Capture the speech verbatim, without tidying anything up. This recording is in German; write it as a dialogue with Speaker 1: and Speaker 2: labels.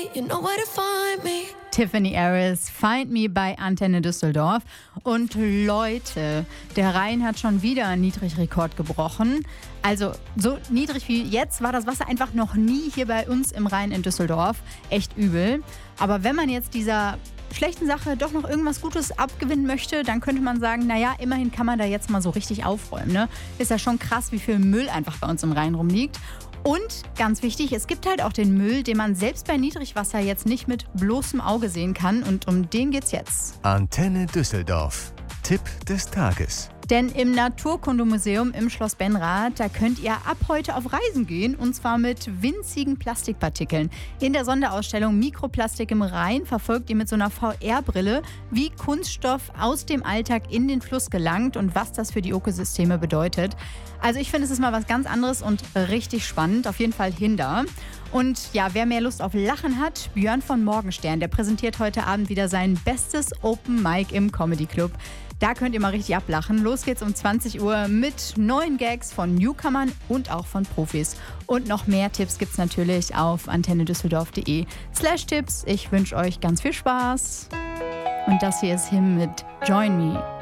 Speaker 1: You know where to find me.
Speaker 2: Tiffany Harris, Find Me bei Antenne Düsseldorf. Und Leute, der Rhein hat schon wieder einen Niedrigrekord gebrochen. Also so niedrig wie jetzt war das Wasser einfach noch nie hier bei uns im Rhein in Düsseldorf. Echt übel. Aber wenn man jetzt dieser schlechten Sache doch noch irgendwas Gutes abgewinnen möchte, dann könnte man sagen, naja, immerhin kann man da jetzt mal so richtig aufräumen. Ne? Ist ja schon krass, wie viel Müll einfach bei uns im Rhein rumliegt. Und ganz wichtig, es gibt halt auch den Müll, den man selbst bei Niedrigwasser jetzt nicht mit bloßem Auge sehen kann. Und um den geht's jetzt.
Speaker 3: Antenne Düsseldorf. Tipp des Tages.
Speaker 2: Denn im Naturkundemuseum im Schloss Benrath, da könnt ihr ab heute auf Reisen gehen. Und zwar mit winzigen Plastikpartikeln. In der Sonderausstellung Mikroplastik im Rhein verfolgt ihr mit so einer V R-Brille, wie Kunststoff aus dem Alltag in den Fluss gelangt und was das für die Ökosysteme bedeutet. Also ich finde, es ist mal was ganz anderes und richtig spannend. Auf jeden Fall hin da. Und ja, wer mehr Lust auf Lachen hat, Björn von Morgenstern, der präsentiert heute Abend wieder sein bestes Open Mic im Comedy Club. Da könnt ihr mal richtig ablachen. Los geht's um zwanzig Uhr mit neuen Gags von Newcomern und auch von Profis. Und noch mehr Tipps gibt's natürlich auf antennedüsseldorf.de slash Tipps. Ich wünsche euch ganz viel Spaß. Und das hier ist Him mit Join Me.